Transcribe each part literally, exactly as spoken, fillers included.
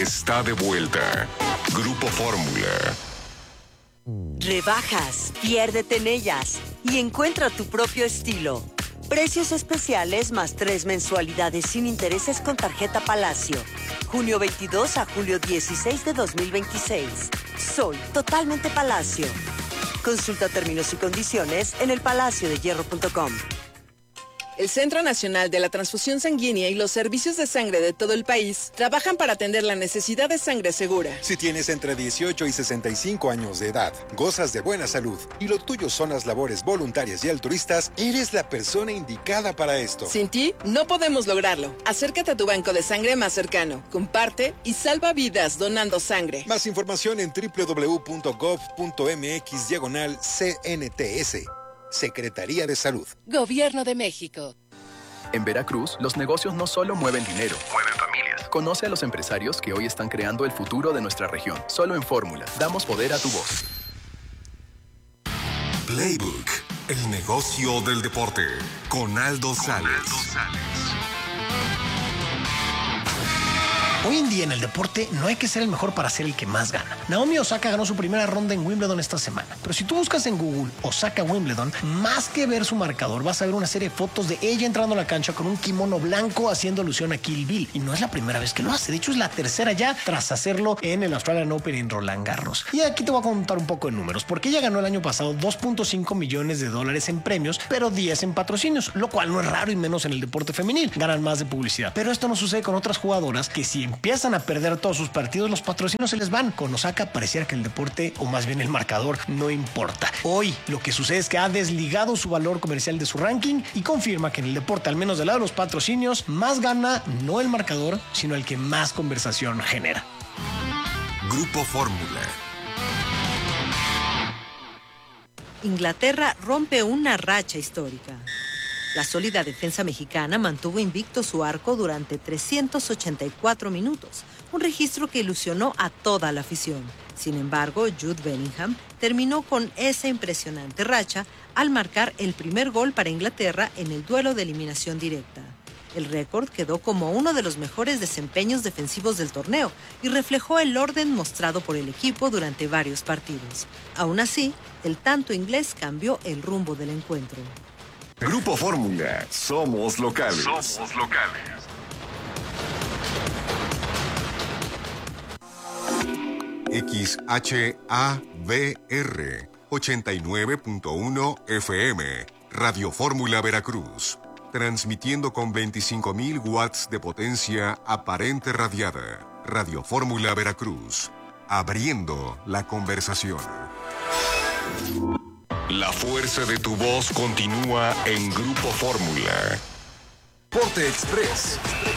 Está de vuelta. Grupo Fórmula. Rebajas, piérdete en ellas y encuentra tu propio estilo. Precios especiales más tres mensualidades sin intereses con tarjeta Palacio. junio veintidós a julio dieciséis de dos mil veintiséis. Soy totalmente Palacio. Consulta términos y condiciones en el palacio de hierro punto com. El Centro Nacional de la Transfusión Sanguínea y los servicios de sangre de todo el país trabajan para atender la necesidad de sangre segura. Si tienes entre dieciocho y sesenta y cinco años de edad, gozas de buena salud y lo tuyo son las labores voluntarias y altruistas, eres la persona indicada para esto. Sin ti, no podemos lograrlo. Acércate a tu banco de sangre más cercano, comparte y salva vidas donando sangre. Más información en doble u doble u doble u punto gov punto mx diagonal C N T S. Secretaría de Salud. Gobierno de México. En Veracruz, los negocios no solo mueven dinero, mueven familias. Conoce a los empresarios que hoy están creando el futuro de nuestra región. Solo en Fórmula, damos poder a tu voz. Playbook, el negocio del deporte, con Aldo Sales. Hoy en día en el deporte no hay que ser el mejor para ser el que más gana. Naomi Osaka ganó su primera ronda en Wimbledon esta semana. Pero si tú buscas en Google Osaka Wimbledon, más que ver su marcador, vas a ver una serie de fotos de ella entrando a la cancha con un kimono blanco haciendo alusión a Kill Bill. Y no es la primera vez que lo hace. De hecho, es la tercera ya tras hacerlo en el Australian Open en Roland Garros. Y aquí te voy a contar un poco de números, porque ella ganó el año pasado dos punto cinco millones de dólares en premios, pero diez en patrocinios, lo cual no es raro y menos en el deporte femenil. Ganan más de publicidad. Pero esto no sucede con otras jugadoras que si empiezan a perder todos sus partidos, los patrocinios se les van. Con Osaka pareciera que el deporte, o más bien el marcador, no importa. Hoy lo que sucede es que ha desligado su valor comercial de su ranking y confirma que en el deporte, al menos del lado de los patrocinios, más gana no el marcador, sino el que más conversación genera. Grupo Fórmula. Inglaterra rompe una racha histórica. La sólida defensa mexicana mantuvo invicto su arco durante trescientos ochenta y cuatro minutos, un registro que ilusionó a toda la afición. Sin embargo, Jude Bellingham terminó con esa impresionante racha al marcar el primer gol para Inglaterra en el duelo de eliminación directa. El récord quedó como uno de los mejores desempeños defensivos del torneo y reflejó el orden mostrado por el equipo durante varios partidos. Aún así, el tanto inglés cambió el rumbo del encuentro. Grupo Fórmula, somos locales. Somos locales. X H A V R ochenta y nueve punto uno F M, Radio Fórmula Veracruz, transmitiendo con veinticinco mil watts de potencia aparente radiada. Radio Fórmula Veracruz, abriendo la conversación. La fuerza de tu voz continúa en Grupo Fórmula. Porte Express.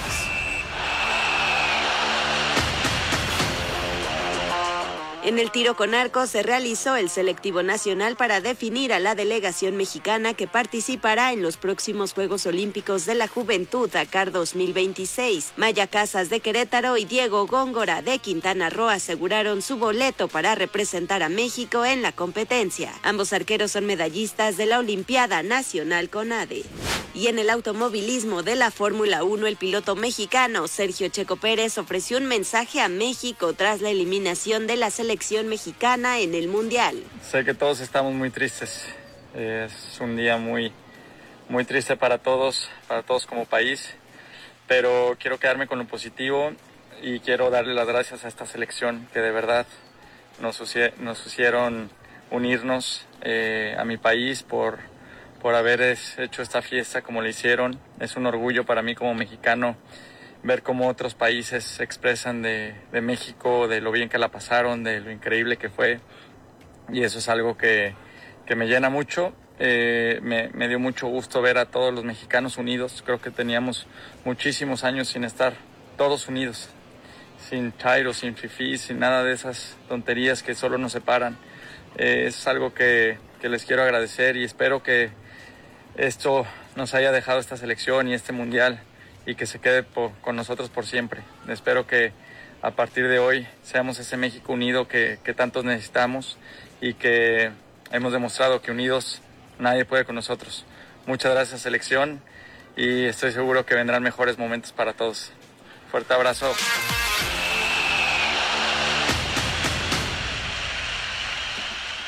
En el tiro con arco se realizó el selectivo nacional para definir a la delegación mexicana que participará en los próximos Juegos Olímpicos de la Juventud Dakar dos mil veintiséis. Maya Casas de Querétaro y Diego Góngora de Quintana Roo aseguraron su boleto para representar a México en la competencia. Ambos arqueros son medallistas de la Olimpiada Nacional CONADE. Y en el automovilismo de la Fórmula uno, el piloto mexicano Sergio Checo Pérez ofreció un mensaje a México tras la eliminación de la selección mexicana en el Mundial. Sé que todos estamos muy tristes. Es un día muy, muy triste para todos, para todos como país, pero quiero quedarme con lo positivo y quiero darle las gracias a esta selección que de verdad nos, nos hicieron unirnos eh, a mi país por... por haber hecho esta fiesta como lo hicieron. Es un orgullo para mí como mexicano ver cómo otros países se expresan de, de México, de lo bien que la pasaron, de lo increíble que fue. Y eso es algo que, que me llena mucho. Eh, me, me dio mucho gusto ver a todos los mexicanos unidos. Creo que teníamos muchísimos años sin estar todos unidos. Sin Chairo, sin Fifi, sin nada de esas tonterías que solo nos separan. Eh, es algo que, que les quiero agradecer y espero que esto nos haya dejado esta selección y este mundial y que se quede por, con nosotros por siempre. Espero que a partir de hoy seamos ese México unido que, que tantos necesitamos y que hemos demostrado que unidos nadie puede con nosotros. Muchas gracias, selección, y estoy seguro que vendrán mejores momentos para todos. Fuerte abrazo.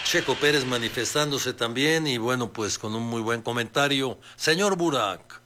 Checo Pérez manifestándose también y bueno, pues con un muy buen comentario. Señor Burak.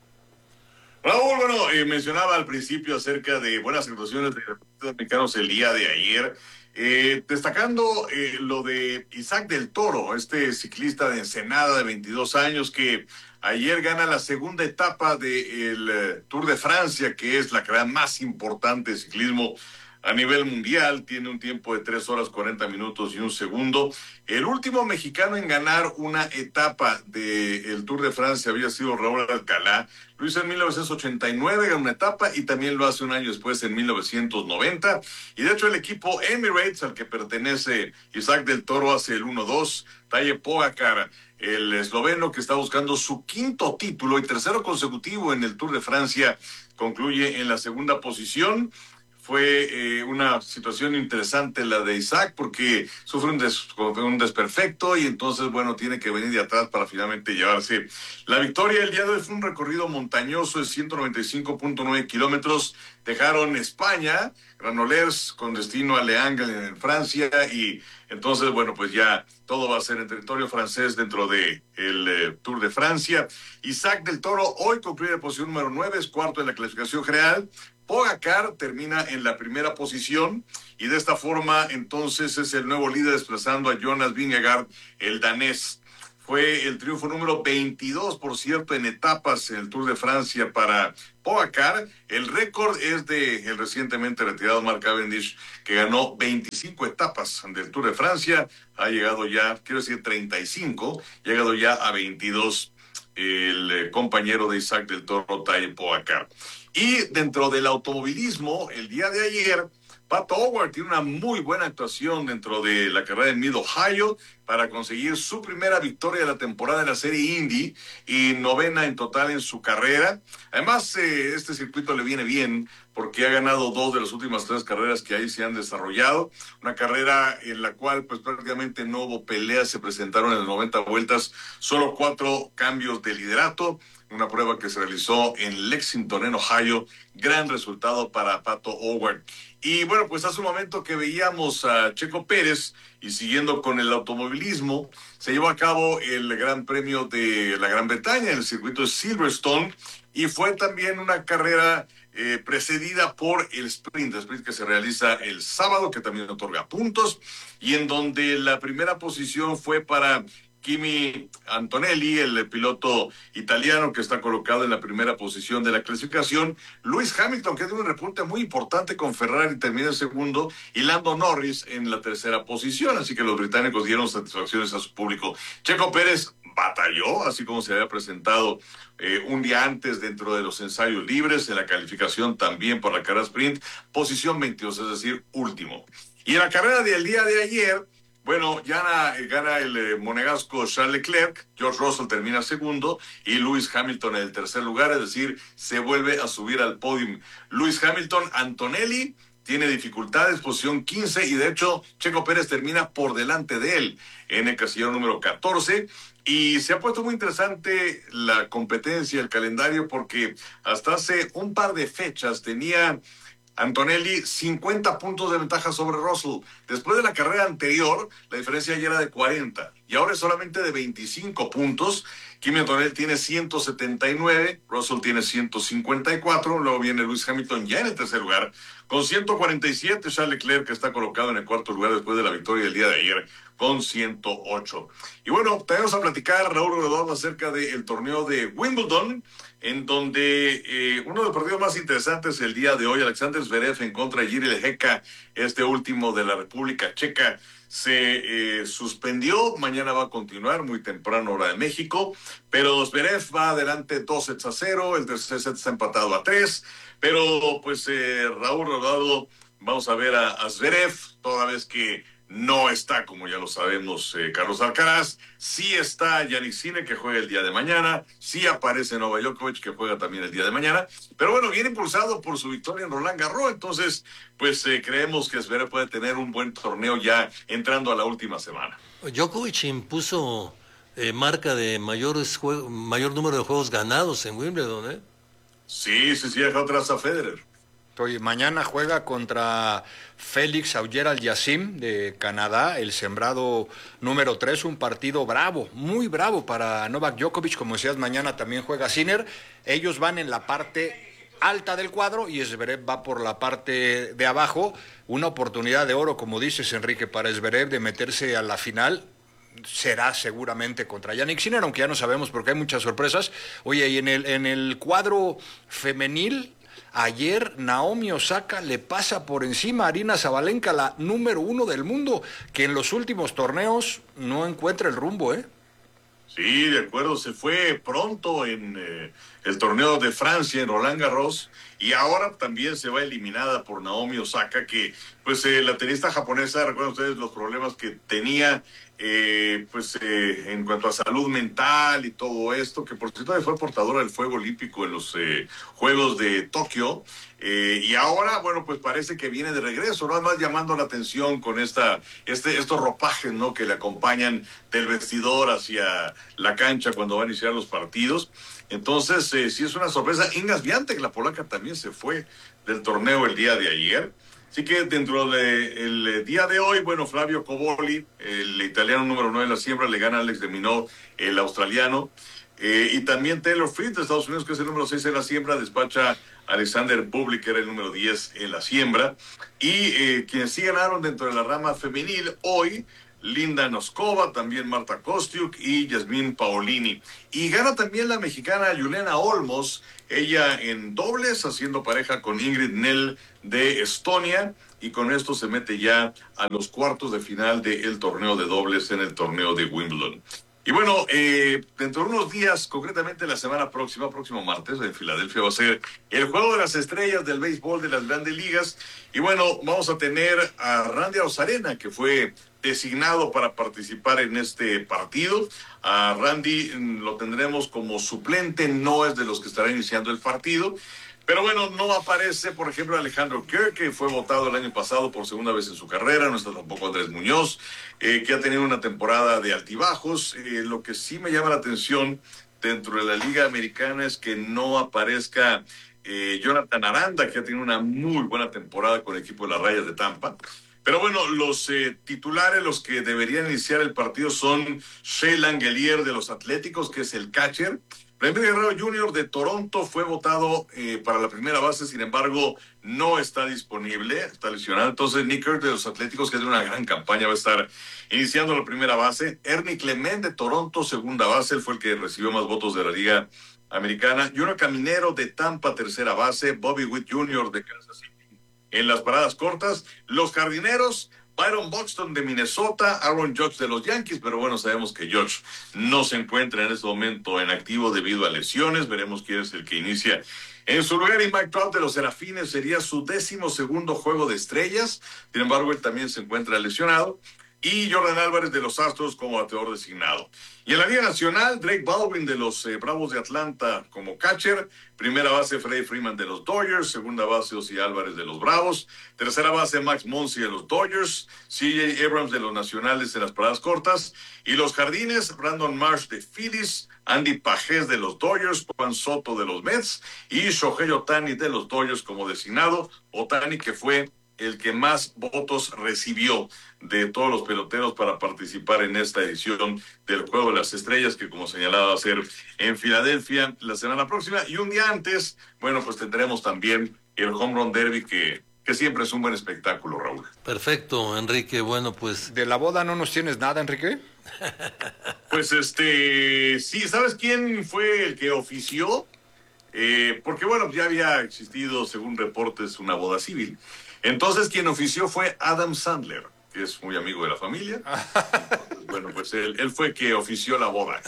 Raúl, bueno, eh, mencionaba al principio acerca de buenas actuaciones de los mexicanos el día de ayer, eh, destacando eh, lo de Isaac del Toro, este ciclista de Ensenada de veintidós años que ayer gana la segunda etapa del eh, Tour de Francia, que es la carrera más importante de ciclismo a nivel mundial. Tiene un tiempo de tres horas cuarenta minutos y un segundo. El último mexicano en ganar una etapa del Tour de Francia había sido Raúl Alcalá. Lo hizo en mil novecientos ochenta y nueve, ganó una etapa, y también lo hace un año después, en mil novecientos noventa. Y de hecho el equipo Emirates, al que pertenece Isaac del Toro, hace el uno dos. Tadej Pogačar, el esloveno que está buscando su quinto título y tercero consecutivo en el Tour de Francia, concluye en la segunda posición. Fue eh, una situación interesante la de Isaac, porque sufre un, des, un desperfecto y entonces, bueno, tiene que venir de atrás para finalmente llevarse la victoria. El día de hoy fue un recorrido montañoso de ciento noventa y cinco punto nueve kilómetros. Dejaron España, Granollers, con destino a Le Angles en Francia, y entonces, bueno, pues ya todo va a ser en territorio francés dentro de el eh, Tour de Francia. Isaac del Toro hoy concluye la posición número nueve, es cuarto en la clasificación general. Pogačar termina en la primera posición y de esta forma entonces es el nuevo líder, desplazando a Jonas Vingegaard, el danés. Fue el triunfo número veintidós, por cierto, en etapas en el Tour de Francia para Pogačar. El récord es de el recientemente retirado Mark Cavendish, que ganó veinticinco etapas del Tour de Francia. Ha llegado ya, quiero decir treinta y cinco, ha llegado ya a veintidós el eh, compañero de Isaac del Toro, Tadej Pogačar. Y dentro del automovilismo, el día de ayer, Pato O'Ward tiene una muy buena actuación dentro de la carrera en Mid-Ohio para conseguir su primera victoria de la temporada en la serie Indy y novena en total en su carrera. Además, eh, este circuito le viene bien porque ha ganado dos de las últimas tres carreras que ahí se han desarrollado. Una carrera en la cual pues prácticamente no hubo peleas, se presentaron en las noventa vueltas solo cuatro cambios de liderato. Una prueba que se realizó en Lexington, en Ohio. Gran resultado para Pato O'Ward. Y bueno, pues hace un momento que veíamos a Checo Pérez, y siguiendo con el automovilismo, se llevó a cabo el Gran Premio de la Gran Bretaña en el circuito de Silverstone, y fue también una carrera eh, precedida por el sprint, el sprint que se realiza el sábado, que también otorga puntos, y en donde la primera posición fue para Kimi Antonelli, el piloto italiano que está colocado en la primera posición de la clasificación. Lewis Hamilton, que tiene un repunte muy importante con Ferrari, termina en segundo, y Lando Norris en la tercera posición. Así que los británicos dieron satisfacciones a su público. Checo Pérez batalló, así como se había presentado eh, un día antes dentro de los ensayos libres, en la calificación también por la carrera sprint, posición veintidós, es decir, último. Y en la carrera del día de ayer, bueno, ya gana el eh, monegasco Charles Leclerc, George Russell termina segundo y Lewis Hamilton en el tercer lugar, es decir, se vuelve a subir al podium. Lewis Hamilton, Antonelli tiene dificultades, posición quince, y de hecho Checo Pérez termina por delante de él en el casillero número catorce. Y se ha puesto muy interesante la competencia, el calendario, porque hasta hace un par de fechas tenía Antonelli cincuenta puntos de ventaja sobre Russell. Después de la carrera anterior, la diferencia ya era de cuarenta y ahora es solamente de veinticinco puntos. Kimi Antonelli tiene ciento setenta y nueve, Russell tiene ciento cincuenta y cuatro, luego viene Lewis Hamilton ya en el tercer lugar con ciento cuarenta y siete, Charles Leclerc, que está colocado en el cuarto lugar después de la victoria del día de ayer, con ciento ocho. Y bueno, tenemos a platicar, Raúl Redondo, acerca del torneo de Wimbledon, en donde eh, uno de los partidos más interesantes el día de hoy, Alexander Zverev en contra de Jiří Lehecka, este último de la República Checa, se eh, suspendió. Mañana va a continuar muy temprano hora de México, pero Zverev va adelante dos sets a cero, el tercer set está empatado a tres, pero pues eh, Raúl Rodado, vamos a ver a, a Zverev, toda vez que no está, como ya lo sabemos, eh, Carlos Alcaraz. Sí está Jannik Sinner, que juega el día de mañana. Sí aparece Novak Djokovic, que juega también el día de mañana. Pero bueno, viene impulsado por su victoria en Roland Garros. Entonces, pues eh, creemos que Zverev puede tener un buen torneo ya entrando a la última semana. Djokovic impuso eh, marca de mayores jue- mayor número de juegos ganados en Wimbledon, ¿eh? Sí, sí, sí, dejó atrás a Federer. Oye, mañana juega contra Félix Auger-Aliassime de Canadá, el sembrado número tres, un partido bravo, muy bravo para Novak Djokovic. Como decías, mañana también juega Sinner. Ellos van en la parte alta del cuadro y Zverev va por la parte de abajo. Una oportunidad de oro, como dices, Enrique, para Zverev de meterse a la final. Será seguramente contra Jannik Sinner, aunque ya no sabemos porque hay muchas sorpresas. Oye, y en el, en el cuadro femenil, ayer Naomi Osaka le pasa por encima a Aryna Sabalenka, la número uno del mundo, que en los últimos torneos no encuentra el rumbo, ¿eh? Sí, de acuerdo, se fue pronto en eh, el torneo de Francia, en Roland Garros, y ahora también se va eliminada por Naomi Osaka, que pues eh, la tenista japonesa, recuerdan ustedes los problemas que tenía eh, pues eh, en cuanto a salud mental y todo esto, que por cierto fue portadora del fuego olímpico en los eh, Juegos de Tokio, eh, y ahora, bueno, pues parece que viene de regreso, ¿no? Además llamando la atención con esta, este, estos ropajes, ¿no? Que le acompañan del vestidor hacia la cancha cuando va a iniciar los partidos. Entonces, eh, sí es una sorpresa. Inga Swiatek, la polaca, también se fue del torneo el día de ayer. Así que dentro del día de hoy, bueno, Flavio Cobolli, el italiano número nueve en la siembra, le gana a Alex de Minaur, el australiano. Eh, y también Taylor Fritz de Estados Unidos, que es el número seis en la siembra, despacha a Alexander Bublik, que era el número diez en la siembra. Y eh, quienes sí ganaron dentro de la rama femenil hoy, Linda Noskova, también Marta Kostyuk y Yasmín Paolini. Y gana también la mexicana Juliana Olmos, ella en dobles, haciendo pareja con Ingrid Nell de Estonia, y con esto se mete ya a los cuartos de final del torneo de dobles en el torneo de Wimbledon. Y bueno, eh, dentro de unos días, concretamente la semana próxima, próximo martes, en Filadelfia va a ser el Juego de las Estrellas del béisbol de las Grandes Ligas. Y bueno, vamos a tener a Randy Arozarena, que fue designado para participar en este partido. A Randy lo tendremos como suplente, no es de los que estará iniciando el partido. Pero bueno, no aparece, por ejemplo, Alejandro Kirk, que fue votado el año pasado por segunda vez en su carrera. No está tampoco Andrés Muñoz, eh, que ha tenido una temporada de altibajos. Eh, lo que sí me llama la atención dentro de la Liga Americana es que no aparezca eh, Jonathan Aranda, que ha tenido una muy buena temporada con el equipo de las Rayas de Tampa. Pero bueno, los eh, titulares, los que deberían iniciar el partido son Shea Langelier de los Atléticos, que es el catcher. Vladimir Guerrero junior de Toronto fue votado eh, para la primera base, sin embargo, no está disponible, está lesionado. Entonces, Nick Kirk de los Atléticos, que es de una gran campaña, va a estar iniciando la primera base. Ernie Clement de Toronto, segunda base, él fue el que recibió más votos de la Liga Americana. Junior Caminero de Tampa, tercera base. Bobby Witt junior de Kansas City en las paradas cortas. Los Jardineros, Byron Buxton de Minnesota, Aaron Judge de los Yankees, pero bueno, sabemos que Judge no se encuentra en este momento en activo debido a lesiones. Veremos quién es el que inicia en su lugar. Y Mike Trout de los Serafines sería su décimo segundo juego de estrellas. Sin embargo, él también se encuentra lesionado. Y Jordan Álvarez de los Astros como bateador designado. Y en la Liga Nacional, Drake Baldwin de los eh, Bravos de Atlanta como catcher. Primera base, Freddie Freeman de los Dodgers. Segunda base, Ozzy Álvarez de los Bravos. Tercera base, Max Muncy de los Dodgers. C J Abrams de los Nacionales en las paradas cortas. Y los Jardines, Brandon Marsh de Phillies. Andy Pajés de los Dodgers. Juan Soto de los Mets. Y Shohei Ohtani de los Dodgers como designado. Ohtani, que fue el que más votos recibió de todos los peloteros para participar en esta edición del Juego de las Estrellas, que como señalaba va a ser en Filadelfia la semana próxima. Y un día antes, bueno, pues tendremos también el Home Run Derby, que, que siempre es un buen espectáculo, Raúl. Perfecto, Enrique. Bueno, pues... ¿De la boda no nos tienes nada, Enrique? Pues este, sí, ¿sabes quién fue el que ofició? Eh, porque bueno, ya había existido, según reportes, una boda civil. Entonces, quien ofició fue Adam Sandler, que es muy amigo de la familia. Entonces, bueno, pues él, él fue que ofició la boda.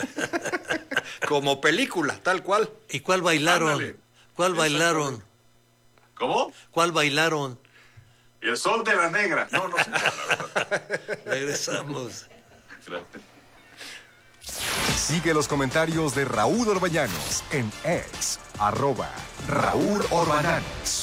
Como película, tal cual. ¿Y cuál bailaron? Ándale. ¿Cuál bailaron? ¿Cómo? ¿Cuál bailaron? El Sol de la Negra. No, no sé cuál, la verdad. Regresamos. Sigue los comentarios de Raúl Orbañanos en X, arroba Raúl Orbañanos.